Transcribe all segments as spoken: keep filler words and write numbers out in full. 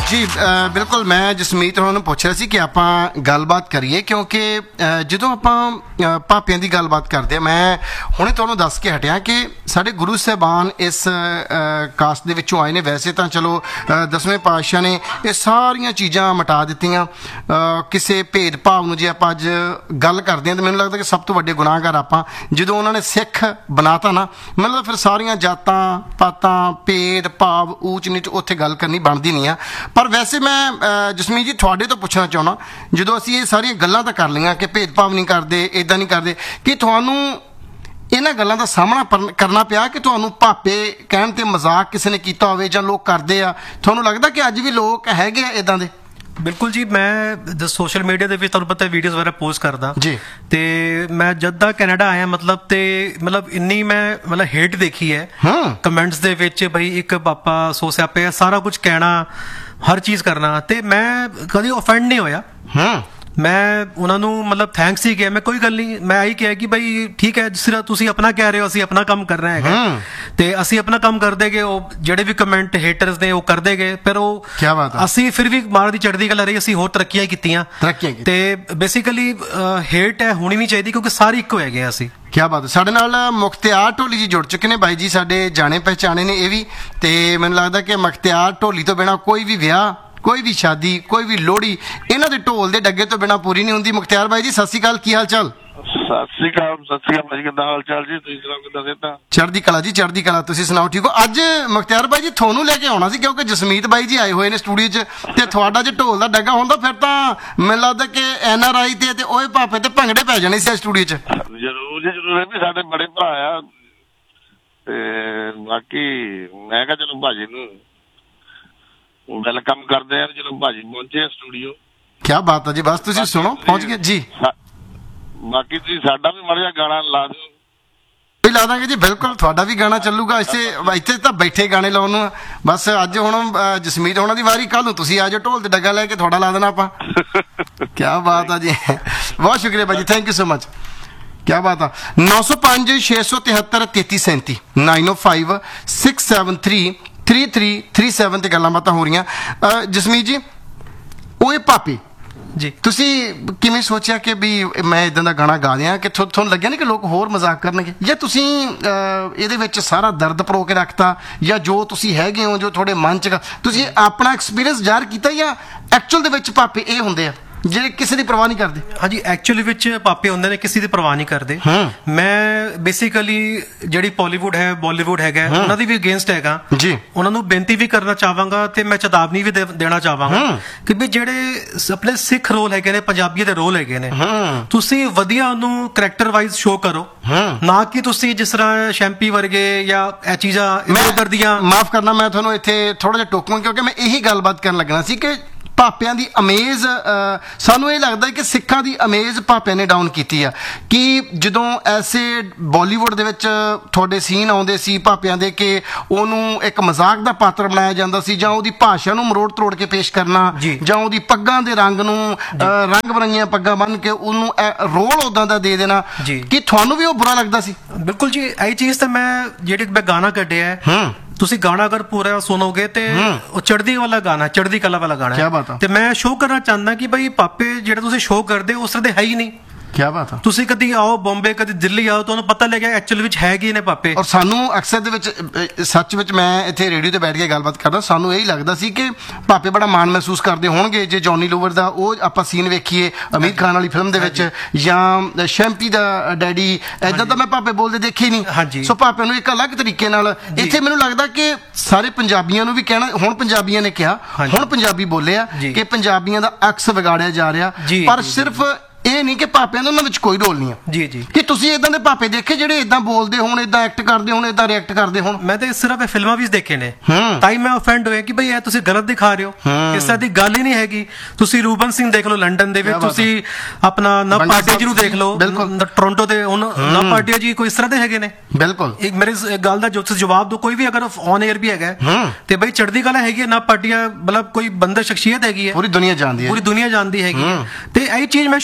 जी बिल्कुल मैं जसमीत होना पुछ रहा सी कि आपां गलबात करिए क्योंकि ਜਦੋਂ ਆਪਾਂ ਭਾਪਿਆਂ ਦੀ ਗੱਲਬਾਤ ਕਰਦੇ ਆ ਮੈਂ ਹੁਣੇ ਤੁਹਾਨੂੰ ਦੱਸ ਕੇ ਹਟਿਆ ਕਿ ਸਾਡੇ ਗੁਰੂ ਸਾਹਿਬਾਨ ਇਸ ਕਾਸਟ ਦੇ ਵਿੱਚੋਂ ਆਏ ਨੇ। ਵੈਸੇ ਤਾਂ ਚਲੋ ਦਸਵੇਂ ਪਾਤਸ਼ਾਹ ਨੇ ਇਹ ਸਾਰੀਆਂ ਚੀਜ਼ਾਂ ਮਿਟਾ ਦਿੱਤੀਆਂ। ਕਿਸੇ ਭੇਦ ਭਾਵ ਨੂੰ ਜੇ ਆਪਾਂ ਅੱਜ ਗੱਲ ਕਰਦੇ ਹਾਂ ਤਾਂ ਮੈਨੂੰ ਲੱਗਦਾ ਕਿ ਸਭ ਤੋਂ ਵੱਡੇ ਗੁਨਾਹਗਾਰ ਆਪਾਂ ਜਦੋਂ ਉਹਨਾਂ ਨੇ ਸਿੱਖ ਬਣਾਤਾ ਨਾ, ਮੈਨੂੰ ਲੱਗਦਾ ਫਿਰ ਸਾਰੀਆਂ ਜਾਤਾਂ ਪਾਤਾਂ ਭੇਦ ਭਾਵ ਊਚ ਨੀਚ ਉੱਥੇ ਗੱਲ ਕਰਨੀ ਬਣਦੀ ਨਹੀਂ ਆ। ਪਰ ਵੈਸੇ ਮੈਂ ਜਸਮੀਤ ਜੀ ਤੁਹਾਡੇ ਤੋਂ ਪੁੱਛਣਾ ਚਾਹੁੰਦਾ, ਜਦੋਂ ਅਸੀਂ ਇਹ ਸਾਰੀਆਂ ਗੱਲਾਂ ਤਾਂ ਕਰ ਲਈਆਂ ਕਿ ਭੇਦਭਾਵ ਨਹੀਂ ਕਰਦੇ ਇੱਦਾਂ ਨਹੀਂ ਕਰਦੇ, ਕਿ ਤੁਹਾਨੂੰ ਇਹਨਾਂ ਗੱਲਾਂ ਦਾ ਸਾਹਮਣਾ ਕਰਨਾ ਪਿਆ ਕਿ ਤੁਹਾਨੂੰ ਭਾਪੇ ਕਹਿਣ ਤੇ ਮਜ਼ਾਕ ਕਿਸੇ ਨੇ ਕੀਤਾ ਹੋਵੇ ਜਾਂ ਲੋਕ ਕਰਦੇ ਆ, ਤੁਹਾਨੂੰ ਲੱਗਦਾ ਕਿ ਅੱਜ ਵੀ ਲੋਕ ਹੈਗੇ ਆ ਇੱਦਾਂ ਦੇ? ਬਿਲਕੁਲ ਜੀ, ਮੈਂ ਸੋਸ਼ਲ ਮੀਡੀਆ ਦੇ ਵਿੱਚ ਤੁਹਾਨੂੰ ਪਤਾ ਵੀਡੀਓਜ਼ ਵਗੈਰਾ ਪੋਸਟ ਕਰਦਾ ਜੀ, ਤੇ ਮੈਂ ਜਦ ਦਾ ਕੈਨੇਡਾ ਆਇਆ ਮਤਲਬ ਤੇ ਮਤਲਬ ਇੰਨੀ ਮੈਂ ਮਤਲਬ ਹੇਟ ਦੇਖੀ ਹੈ ਕਮੈਂਟਸ ਦੇ ਵਿੱਚ, ਬਈ ਇੱਕ ਪਾਪਾ ਸੋ ਸਿਆਪੇ ਸਾਰਾ ਕੁਝ ਕਹਿਣਾ, ਹਰ ਚੀਜ਼ ਕਰਨਾ, ਤੇ ਮੈਂ ਕਦੀ ਓਫੈਂਡ ਨਹੀਂ ਹੋਇਆ। ਮੈਂ ਉਹਨਾਂ ਨੂੰ ਮਤਲਬ ਥੈਂਕਸ ਹੀ ਕਿਹਾ, ਮੈਂ ਕੋਈ ਗੱਲ ਨਹੀਂ, ਮੈਂ ਇਹੀ ਕਿਹਾ ਕਿ ਬਈ ਠੀਕ ਹੈ ਜਿਸ ਤਰ੍ਹਾਂ ਤੁਸੀਂ ਆਪਣਾ ਕਹਿ ਰਹੇ ਹੋ ਅਸੀਂ ਆਪਣਾ ਕੰਮ ਕਰ ਰਹੇ ਹੈਗਾ, ਤੇ ਅਸੀਂ ਆਪਣਾ ਕੰਮ ਕਰਦੇ ਗਏ। ਉਹ ਜਿਹੜੇ ਵੀ ਕਮੈਂਟ ਹੇਟਰਸ ਨੇ ਉਹ ਕਰਦੇ ਗਏ, ਪਰ ਉਹ ਅਸੀਂ ਫਿਰ ਵੀ ਮਹਾਰਾਜ ਦੀ ਚੜ੍ਹਦੀ ਕਲਾ ਰਹੀ, ਅਸੀਂ ਹੋਰ ਤਰੱਕੀਆਂ ਕੀਤੀਆਂ। ਤੇ ਬੇਸਿਕਲੀ ਹੇਟ ਹੈ ਹੋਣੀ ਨਹੀਂ ਚਾਹੀਦੀ ਕਿਉਂਕਿ ਸਾਰੇ ਇੱਕੋ ਹੈਗੇ ਆ ਅਸੀਂ। ਕਿਆ ਬਾਤ ਹੈ। ਸਾਡੇ ਨਾਲ ਮੁਖਤਿਆਰ ਢੋਲੀ ਜੀ ਜੁੜ ਚੁੱਕੇ ਨੇ, ਬਾਈ ਜੀ ਸਾਡੇ ਜਾਣੇ ਪਹਿਚਾਣੇ ਨੇ ਇਹ ਵੀ, ਤੇ ਮੈਨੂੰ ਲੱਗਦਾ ਕਿ ਮੁਖਤਿਆਰ ਢੋਲੀ ਤੋਂ ਬਿਨਾਂ ਕੋਈ ਵੀ ਵਿਆਹ ਕੋਈ ਵੀ ਸ਼ਾਦੀ ਕੋਈ ਵੀ ਲੋਹੜੀ ਇਹਨਾਂ ਦੇ ਢੋਲ ਦੇ ਡੱਗੇ ਤੋਂ ਬਿਨਾਂ ਪੂਰੀ ਨਹੀਂ ਹੁੰਦੀ। ਮੁਖਤਿਆਰ ਬਾਈ ਜੀ ਸਤਿ ਸ਼੍ਰੀ ਅਕਾਲ, ਕੀ ਹਾਲ ਚਾਲ? ਸਤਿ ਸ਼੍ਰੀ ਅਕਾਲ। ਸਤਿ ਸ਼੍ਰੀ ਅਕਾਲ ਭਾਜੀ, ਕਿੱਦਾਂ ਹਾਲ ਚਾਲ ਜੀ? ਤੁਸੀਂ ਸੁਣਾਓ ਕਿੱਦਾਂ ਸਿਹਤਾਂ? ਚੜ੍ਹਦੀ ਕਲਾ ਜੀ, ਚੜ੍ਹਦੀ ਕਲਾ। ਤੁਸੀਂ ਸੁਣਾਓ ਠੀਕ ਹੋ? ਅੱਜ ਮੁਖਤਿਆਰ ਬਾਈ ਜੀ ਤੁਹਾਨੂੰ ਲੈ ਕੇ ਆਉਣਾ ਸੀ ਕਿਉਂਕਿ ਜਸਮੀਤ ਬਾਈ ਜੀ ਆਏ ਹੋਏ ਨੇ ਸਟੂਡੀਓ 'ਚ, ਤੇ ਤੁਹਾਡਾ ਜੇ ਢੋਲ ਦਾ ਡੱਗਾ ਹੁੰਦਾ ਫਿਰ ਤਾਂ ਮੈਨੂੰ ਲੱਗਦਾ ਕਿ ਐਨ ਆਰ ਆਈ ਤੇ ਓਏ ਭਾਪੇ ਤੇ ਭੰਗੜੇ ਪੈ ਜਾਣੇ ਸੀ ਸਟੂਡੀਓ 'ਚ। ਜ਼ਰੂਰ ਜੀ ਜ਼ਰੂਰ, ਇਹ ਵੀ ਸਾਡੇ ਬੜੇ ਭਰਾ ਆ, ਤੇ ਬਾਕੀ ਮੈਂ ਕਿਹਾ ਚਲੋ ਭਾਜੀ ਨੂੰ ਵੈਲਕਮ ਕਰਦੇ ਆ, ਚਲੋ ਭਾਜੀ ਪਹੁੰਚੇ ਆ ਸਟੂਡੀਓ। ਕਿਆ ਬਾਤ ਹੈ ਜੀ, ਬਸ ਤੁਸੀਂ ਸੁਣੋ ਪਹੁੰਚ ਗਏ ਜੀ। ਬਾਕੀ ਤੁਸੀਂ ਸਾਡਾ ਵੀ ਮਾੜਾ ਜਿਹਾ ਗਾਣਾ ਲਾ ਦਿਓ। ਲਾ ਦਾਂਗੇ ਜੀ, ਬਿਲਕੁਲ ਤੁਹਾਡਾ ਵੀ ਗਾਣਾ ਚੱਲੂਗਾ। ਇੱਥੇ ਇੱਥੇ ਤਾਂ ਬੈਠੇ ਗਾਣੇ ਲਾਉਣ ਨੂੰ, ਬਸ ਅੱਜ ਹੁਣ ਜਸਮੀਤ ਹੋਣਾ ਦੀ ਵਾਰੀ, ਕੱਲ ਨੂੰ ਤੁਸੀਂ ਆ ਜਾਓ ਢੋਲ ਤੇ ਡੱਗਾ ਲੈ ਕੇ, ਤੁਹਾਡਾ ਲਾ ਦੇਣਾ ਆਪਾਂ। ਕਿਆ ਬਾਤ ਆ ਜੀ, ਬਹੁਤ ਸ਼ੁਕਰੀਆ ਭਾਜੀ, ਥੈਂਕ ਯੂ ਸੋ ਮਚ। ਕਿਆ ਬਾਤ ਆ। ਨੌ ਸੌ ਪੰਜ ਛੇ ਸੌ ਤਿਹੱਤਰ ਤੇਤੀ ਸੈਂਤੀ ਨਾਈਨ ਓ five six seven three three three three seven ਤੇ ਗੱਲਾਂ ਬਾਤਾਂ ਹੋ ਰਹੀਆਂ। ਜਸਮੀਤ ਜੀ ਓਏ ਭਾਪੇ ਜੀ, ਤੁਸੀਂ ਕਿਵੇਂ ਸੋਚਿਆ ਕਿ ਵੀ ਮੈਂ ਇਦਾਂ ਦਾ ਗਾਣਾ ਗਾ ਦਿਆਂ, ਕਿ ਤੁਹਾਨੂੰ ਲੱਗਿਆ ਨਹੀਂ ਕਿ ਲੋਕ ਹੋਰ ਮਜ਼ਾਕ ਕਰਨਗੇ, ਜਾਂ ਤੁਸੀਂ ਇਹਦੇ ਵਿੱਚ ਸਾਰਾ ਦਰਦ ਪਰੋ ਕੇ ਰੱਖਤਾ, ਜਾਂ ਜੋ ਤੁਸੀਂ ਹੈਗੇ ਹੋ ਜੋ ਤੁਹਾਡੇ ਮਨ 'ਚ ਤੁਸੀਂ ਆਪਣਾ ਐਕਸਪੀਰੀਅੰਸ ਜ਼ਾਹਰ ਕੀਤਾ, ਜਾਂ ਐਕਚੁਅਲ ਦੇ ਵਿੱਚ ਭਾਪੇ ਇਹ ਹੁੰਦੇ ਆ ਜਿਹੜੇ ਕਿਸੇ ਦੀ ਪਰਵਾਹ ਨਹੀਂ ਕਰਦੇ? ਹਾਂਜੀ, ਐਕਚੁਅਲੀ ਵਿੱਚ ਪਾਪੇ ਹੁੰਦੇ ਨੇ ਕਿਸੇ ਦੀ ਪਰਵਾਹ ਨਹੀਂ ਕਰਦੇ। ਮੈਂ ਬੇਸਿਕਲੀ ਜਿਹੜੀ ਬਾਲੀਵੁੱਡ ਹੈ ਬਾਲੀਵੁੱਡ ਹੈਗਾ ਉਹਨਾਂ ਦੀ ਵੀ ਅਗੇਂਸਟ ਹੈਗਾ ਜੀ, ਉਹਨਾਂ ਨੂੰ ਬੇਨਤੀ ਵੀ ਕਰਨਾ ਚਾਹਾਂਗਾ ਤੇ ਮੈਂ ਚੇਤਾਵਨੀ ਵੀ ਦੇਣਾ ਚਾਹਾਂਗਾ ਕਿ ਵੀ ਜਿਹੜੇ ਆਪਣੇ ਸਿੱਖ ਰੋਲ ਹੈਗੇ ਨੇ, ਪੰਜਾਬੀਆਂ ਦੇ ਰੋਲ ਹੈਗੇ ਨੇ, ਤੁਸੀਂ ਵਧੀਆ ਉਹਨੂੰ ਕਰੈਕਟਰ ਵਾਈਜ਼ ਸ਼ੋ ਕਰੋ, ਨਾ ਕਿ ਤੁਸੀਂ ਜਿਸ ਤਰ੍ਹਾਂ ਸ਼ੈਂਪੀ ਵਰਗੇ ਜਾਂ ਇਹ ਚੀਜ਼ਾਂ ਇੱਧਰ ਦੀਆਂ। ਮਾਫ ਕਰਨਾ ਮੈਂ ਤੁਹਾਨੂੰ ਇੱਥੇ ਥੋੜਾ ਜਿਹਾ ਟੋਕੂੰ ਕਿਉਂਕਿ ਮੈਂ ਇਹੀ ਗੱਲਬਾਤ ਕਰਨ ਲੱਗਣਾ ਸੀ ਕਿ ਭਾਪਿਆਂ ਦੀ ਅਮੇਜ਼, ਸਾਨੂੰ ਇਹ ਲੱਗਦਾ ਕਿ ਸਿੱਖਾਂ ਦੀ ਅਮੇਜ਼ ਭਾਪਿਆਂ ਨੇ ਡਾਊਨ ਕੀਤੀ ਆ। ਕਿ ਜਦੋਂ ਐਸੇ ਬਾਲੀਵੁੱਡ ਦੇ ਵਿੱਚ ਤੁਹਾਡੇ ਸੀਨ ਆਉਂਦੇ ਸੀ ਭਾਪਿਆਂ ਦੇ ਕਿ ਉਹਨੂੰ ਇੱਕ ਮਜ਼ਾਕ ਦਾ ਪਾਤਰ ਬਣਾਇਆ ਜਾਂਦਾ ਸੀ, ਜਾਂ ਉਹਦੀ ਭਾਸ਼ਾ ਨੂੰ ਮਰੋੜ ਤਰੋੜ ਕੇ ਪੇਸ਼ ਕਰਨਾ, ਜਾਂ ਉਹਦੀ ਪੱਗਾਂ ਦੇ ਰੰਗ ਨੂੰ ਰੰਗ ਬਰੰਗੀਆਂ ਪੱਗਾਂ ਬੰਨ੍ਹ ਕੇ ਉਹਨੂੰ ਰੋਲ ਉੱਦਾਂ ਦਾ ਦੇ ਦੇਣਾ, ਕਿ ਤੁਹਾਨੂੰ ਵੀ ਉਹ ਬੁਰਾ ਲੱਗਦਾ ਸੀ? ਬਿਲਕੁਲ ਜੀ, ਇਹ ਚੀਜ਼ ਤਾਂ ਮੈਂ ਜਿਹੜੀ ਮੈਂ ਗਾਣਾ ਕੱਢਿਆ ਤੁਸੀਂ ਗਾਣਾ ਅਗਰ ਪੂਰਾ ਸੁਣੋਗੇ ਤੇ ਉਹ ਚੜ੍ਹਦੀ ਵਾਲਾ ਗਾਣਾ, ਚੜ੍ਹਦੀ ਕਲਾ ਵਾਲਾ ਗਾਣਾ ਹੈ, ਤੇ ਮੈਂ ਸ਼ੋਅ ਕਰਨਾ ਚਾਹੁੰਦਾ ਕਿ ਬਈ ਪਾਪੇ ਜਿਹੜਾ ਤੁਸੀਂ ਸ਼ੋਅ ਕਰਦੇ ਉਸ ਤਰ੍ਹਾਂ ਦੇ ਹੈ ਹੀ ਨਹੀਂ। ਕਿਆ ਬਾਤ ਆ। ਤੁਸੀਂ ਕਦੀ ਆਓ ਬੰਬੇ, ਕਦੀ ਦਿੱਲੀ ਆਓ, ਤੁਹਾਨੂੰ ਪਤਾ ਲੱਗਿਆ ਐਕਚੁਅਲ ਵਿੱਚ ਹੈ ਕੀ ਨੇ ਪਾਪੇ। ਔਰ ਸਾਨੂੰ ਅਕਸਰ ਦੇ ਵਿੱਚ ਸੱਚ ਵਿੱਚ ਮੈਂ ਇੱਥੇ ਰੇਡੀਓ ਤੇ ਬੈਠ ਕੇ ਗੱਲਬਾਤ ਕਰਦਾ, ਸਾਨੂੰ ਇਹੀ ਲੱਗਦਾ ਸੀ ਕਿ ਪਾਪੇ ਬੜਾ ਮਾਣ ਮਹਿਸੂਸ ਕਰਦੇ ਹੋਣਗੇ ਜੇ ਜੌਨੀ ਲੋਵਰ ਦਾ ਉਹ ਆਪਾਂ ਸੀਨ ਵੇਖੀਏ ਅਮੀਰ ਖਾਨ ਵਾਲੀ ਫਿਲਮ ਦੇ ਵਿੱਚ, ਜਾਂ ਸ਼ੈਂਪੀ ਦਾ ਡੈਡੀ, ਏਦਾਂ ਤਾਂ ਮੈਂ ਪਾਪੇ ਬੋਲਦੇ ਦੇਖੇ ਨਹੀਂ। ਸੋ ਪਾਪੇ ਨੂੰ ਇੱਕ ਅਲੱਗ ਤਰੀਕੇ ਨਾਲ ਇੱਥੇ ਮੈਨੂੰ ਲੱਗਦਾ ਕਿ ਸਾਰੇ ਪੰਜਾਬੀਆਂ ਨੂੰ ਵੀ ਕਹਿਣਾ, ਹੁਣ ਪੰਜਾਬੀਆਂ ਨੇ ਕਿਹਾ, ਹੁਣ ਪੰਜਾਬੀ ਬੋਲੇ ਆ ਕਿ ਪੰਜਾਬੀਆਂ ਦਾ ਅਕਸ ਵਿਗਾੜਿਆ ਜਾ ਰਿਹਾ, ਪਰ ਸਿਰਫ ਇਹ ਨਹੀਂ ਕਿ ਭਾਪਿਆਂ ਦਾ ਉਹਨਾਂ ਵਿੱਚ ਕੋਈ ਰੋਲ ਨਹੀਂ ਆ। ਜੀ ਜੀ, ਕਿ ਤੁਸੀਂ ਇਦਾਂ ਦੇ ਭਾਪੇ ਦੇਖੇ ਜਿਹੜੇ ਇਦਾਂ ਬੋਲਦੇ ਹੋਣ, ਇਦਾਂ ਐਕਟ ਕਰਦੇ ਹੋਣ, ਇਦਾਂ ਰਿਐਕਟ ਕਰਦੇ ਹੋਣ? ਮੈਂ ਤਾਂ ਸਿਰਫ ਇਹ ਫਿਲਮਾਂ ਵਿੱਚ ਦੇਖੇ ਨੇ, ਤਾਂ ਹੀ ਮੈਂ ਆਫੈਂਡ ਹੋਇਆ ਕਿ ਬਈ ਇਹ ਤੁਸੀਂ ਗਲਤ ਦਿਖਾ ਰਹੇ ਹੋ, ਇਸ ਤਰ੍ਹਾਂ ਦੀ ਗੱਲ ਹੀ ਨਹੀਂ ਹੈਗੀ। ਤੁਸੀਂ ਰੂਬਨ ਸਿੰਘ ਦੇਖ ਲਓ ਲੰਡਨ ਦੇ ਵਿੱਚ, ਤੁਸੀਂ ਆਪਣਾ ਨਵ ਪਾਟਿਆ ਜੀ ਨੂੰ ਦੇਖ ਲਓ ਟੋਰਾਂਟੋ ਦੇ, ਨਵ ਪਾਟਿਆ ਜੀ ਕੋਈ ਇਸ ਤਰ੍ਹਾਂ ਦੇ ਹੈਗੇ ਨੇ। ਬਿਲਕੁਲ, ਇੱਕ ਮੇਰੇ ਗੱਲ ਦਾ ਜੋ ਤੁਸੀਂ ਜਵਾਬ ਦੋ, ਕੋਈ ਵੀ ਅਗਰ ਔਨ 에ਅਰ ਵੀ ਹੈਗਾ ਤੇ ਬਈ ਚੜ੍ਹਦੀ ਕਲਾ ਹੈਗੀ ਹੈ, ਨਵ ਪਾਟਿਆ ਮਤਲਬ ਕੋਈ ਬੰਦਾ ਸ਼ਖਸੀਅਤ ਹੈਗੀ ਹੈ, ਪੂਰੀ ਦੁਨੀਆ ਜਾਣਦੀ ਹੈ, ਪੂਰੀ ਦੁਨੀਆ ਜਾਣਦੀ ਹੈਗੀ, ਤੇ ਇਹ ਚੀਜ਼ ਮੈਂ ਸ਼ੋ ਕਰਨਾ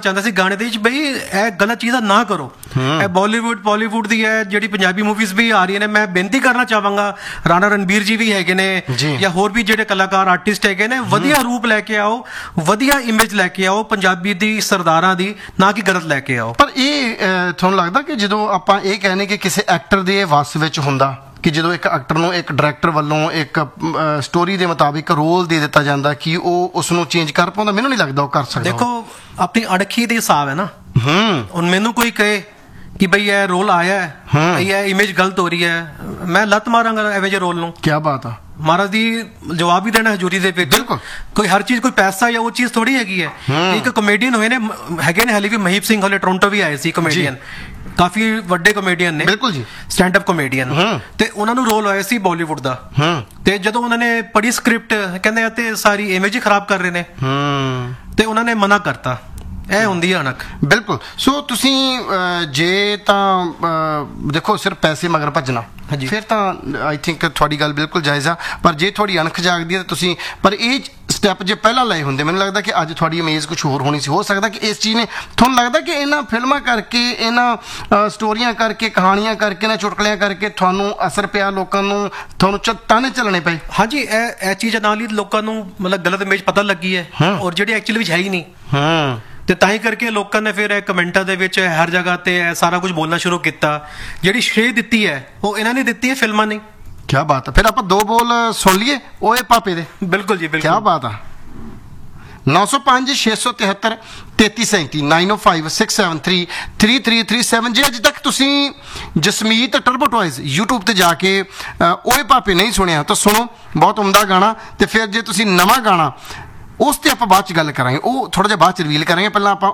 ਚਾਹੁੰਦਾ ਸੀ ਗਾਣੇ ਦੇ ਵਿੱਚ ਬਈ ਇਹ ਗਲਤ ਚੀਜ਼ਾਂ ਨਾ ਕਰੋ। ਇਹ ਬਾਲੀਵੁੱਡ ਬਾਲੀਵੁੱਡ ਦੀ ਹੈ ਜਿਹੜੀ ਪੰਜਾਬੀ ਮੂਵੀਜ਼ ਵੀ ਆ ਰਹੀਆਂ ਨੇ, ਮੈਂ ਬੇਨਤੀ ਕਰਨਾ ਚਾਹਾਂਗਾ ਰਾਣਾ ਰਣਬੀਰ ਜੀ ਵੀ ਹੈਗੇ ਨੇ ਜਾਂ ਹੋਰ ਵੀ ਜਿਹੜੇ ਕਲਾਕਾਰ ਆਰਟਿਸਟ ਹੈਗੇ ਨੇ, ਵਧੀਆ ਰੂਪ ਲੈ ਕੇ ਆਓ, ਵਧੀਆ ਇਮੇਜ ਲੈ ਕੇ ਆਓ ਪੰਜਾਬੀ ਦੀ ਸਰਦਾਰਾਂ ਦੀ, ਨਾ ਕਿ ਗਲਤ ਲੈ ਕੇ ਆਓ। ਪਰ ਇਹ ਤੁਹਾਨੂੰ ਲੱਗਦਾ ਕਿ ਜਦੋਂ ਆਪਾਂ ਇਹ ਕਹਿੰਦੇ ਕਿ ਕਿਸੇ ਐਕਟਰ ਦੇ ਵੱਸ ਵਿੱਚ ਹੁੰਦਾ ਕਿ ਜਦੋਂ ਇੱਕ ਐਕਟਰ ਨੂੰ ਇੱਕ ਡਾਇਰੈਕਟਰ ਵੱਲੋਂ ਇੱਕ ਸਟੋਰੀ ਦੇ ਮੁਤਾਬਿਕ ਰੋਲ ਦੇ ਦਿੱਤਾ ਜਾਂਦਾ ਕਿ ਉਹ ਉਸ ਨੂੰ ਚੇਂਜ ਕਰ ਪਾਉਂਦਾ, ਮੈਨੂੰ ਨਹੀਂ ਲੱਗਦਾ ਉਹ ਕਰ ਸਕਦਾ। ਦੇਖੋ ਆਪਣੀ ਅੜਖੀ ਦੇ ਹਿਸਾਬ ਹੈ ਨਾ। ਹੂੰ ਹੁਣ ਮੈਨੂੰ ਕੋਈ ਕਹੇ ਕਿ ਬਈ ਇਹ ਰੋਲ ਆਇਆ ਹੈ, ਇਹ ਇਮੇਜ ਗਲਤ ਹੋ ਰਹੀ ਹੈ, ਮੈਂ ਲੱਤ ਮਾਰਾਂਗਾ ਐਵੇਂ ਜੇ ਰੋਲ ਨੂੰ। ਕੀ ਬਾਤ ਆ। ਮਹਾਰਾਜ ਦੀ ਜਵਾਬ ਵੀ ਦੇਣਾ ਹਜ਼ੂਰੀ ਦੇ ਵਿੱਚ। ਬਿਲਕੁਲ ਕੋਈ ਹਰ ਚੀਜ਼ ਕੋਈ ਪੈਸਾ ਜਾਂ ਉਹ ਚੀਜ਼ ਥੋੜੀ ਹੈਗੀ ਹੈ। ਇੱਕ ਕਮੇਡੀਅਨ ਹੋਏ ਨੇ ਹੈਗੇ ਨੇ ਹਾਲੇ ਵੀ, ਮਹੀਪ ਸਿੰਘ ਹਲੇ ਟੋਰਾਂਟੋ ਵੀ ਆਏ ਸੀ ਕਮੇਡੀਅਨ, ਕਾਫੀ ਵੱਡੇ ਕਮੇਡੀਅਨ ਨੇ। ਬਿਲਕੁਲ ਜੀ, ਸਟੈਂਡ ਅਪ ਕਮੇਡੀਅਨ, ਤੇ ਉਹਨਾਂ ਨੂੰ ਰੋਲ ਆਇਆ ਸੀ ਬਾਲੀਵੁੱਡ ਦਾ। ਤੇ ਜਦੋਂ ਉਹਨਾਂ ਨੇ ਪੜ੍ਹੀ ਸਕ੍ਰਿਪਟ, ਕਹਿੰਦੇ ਆ ਤੇ ਸਾਰੀ ਇਮੇਜ ਹੀ ਖਰਾਬ ਕਰ ਰਹੇ ਨੇ, ਤੇ ਉਹਨਾਂ ਨੇ ਮਨਾ ਕਰਤਾ। ਇਹ ਹੁੰਦੀ ਹੈ ਅਣਖ। ਬਿਲਕੁਲ। ਸੋ ਤੁਸੀਂ ਜੇ ਤਾਂ ਦੇਖੋ ਸਿਰਫ ਪੈਸੇ ਮਗਰ ਭੱਜਣਾ, ਫਿਰ ਤਾਂ ਆਈ ਥਿੰਕ ਤੁਹਾਡੀ ਗੱਲ ਬਿਲਕੁਲ ਜਾਇਜ਼ ਆ। ਪਰ ਜੇ ਤੁਹਾਡੀ ਅਣਖ ਜਾਗਦੀ ਹੈ ਤਾਂ ਤੁਸੀਂ, ਪਰ ਇਹ ਸਟੈਪ ਜੇ ਪਹਿਲਾਂ ਲਏ ਹੁੰਦੇ, ਮੈਨੂੰ ਲੱਗਦਾ ਕਿ ਅੱਜ ਤੁਹਾਡੀ ਇਮੇਜ ਕੁਝ ਹੋਰ ਹੋਣੀ ਸੀ। ਹੋ ਸਕਦਾ ਕਿ ਇਸ ਚੀਜ਼ ਨੇ ਤੁਹਾਨੂੰ ਲੱਗਦਾ ਕਿ ਇਹਨਾਂ ਫਿਲਮਾਂ ਕਰਕੇ, ਇਹਨਾਂ ਸਟੋਰੀਆਂ ਕਰਕੇ, ਕਹਾਣੀਆਂ ਕਰਕੇ, ਇਹਨਾਂ ਚੁਟਕਲਿਆਂ ਕਰਕੇ ਤੁਹਾਨੂੰ ਅਸਰ ਪਿਆ, ਲੋਕਾਂ ਨੂੰ ਤੁਹਾਨੂੰ ਤਾਨੇ ਚੱਲਣੇ ਪਏ। ਹਾਂਜੀ, ਇਹ ਇਹ ਚੀਜ਼ ਨਾਲ ਹੀ ਲੋਕਾਂ ਨੂੰ ਮਤਲਬ ਗਲਤ ਇਮੇਜ ਪਤਾ ਲੱਗੀ ਹੈ, ਔਰ ਜਿਹੜੀ ਐਕਚੁਅਲੀ ਵਿੱਚ ਹੈ ਹੀ ਨਹੀਂ। ਹਾਂ, ਤੇ ਤਾਂ ਹੀ ਕਰਕੇ ਲੋਕਾਂ ਨੇ ਫਿਰ ਇਹ ਕਮੈਂਟਾਂ ਦੇ ਵਿੱਚ ਹਰ ਜਗ੍ਹਾ ਤੇ ਇਹ ਸਾਰਾ ਕੁਝ ਬੋਲਣਾ ਸ਼ੁਰੂ ਕੀਤਾ। ਜਿਹੜੀ ਸ਼ੇਅ ਦਿੱਤੀ ਹੈ ਉਹ ਇਹਨਾਂ ਨੇ ਦਿੱਤੀ ਹੈ, ਫਿਲਮਾਂ ਨੇ। ਕੀ ਬਾਤ ਹੈ। ਫਿਰ ਆਪਾਂ ਦੋ ਬੋਲ ਸੁਣ ਲਈਏ ਓਏ ਪਾਪੇ ਦੇ। ਬਿਲਕੁਲ ਜੀ, ਬਿਲਕੁਲ। ਕੀ ਬਾਤ ਆ। ਨੌ ਸੌ ਪੰਜ ਛੇ ਸੌ ਤਿਹੱਤਰ ਤੇਤੀ ਸੈਂਤੀ ਨਾਈਨ ਓ five six seven three three three three seven. ਜੇ ਅੱਜ ਤੱਕ ਤੁਸੀਂ ਜਸਮੀਤ ਟਰਬੋ ਟੋਇਜ਼ ਯੂਟਿਊਬ ਤੇ ਜਾ ਕੇ ਓਏ ਪਾਪੇ ਨਹੀਂ ਸੁਣਿਆ ਤਾਂ ਸੁਣੋ, ਬਹੁਤ ਉਮਦਾ ਗਾਣਾ। ਤੇ ਫਿਰ ਜੇ ਤੁਸੀਂ ਨਵਾਂ ਗਾਣਾ, ਉਸ ਤੇ ਆਪਾਂ ਬਾਅਦ ਚ ਗੱਲ ਕਰਾਂਗੇ, ਉਹ ਥੋੜਾ ਜਿਹਾ ਬਾਅਦ ਚ ਰਿਵੀਲ ਕਰਾਂਗੇ। ਪਹਿਲਾਂ ਆਪਾਂ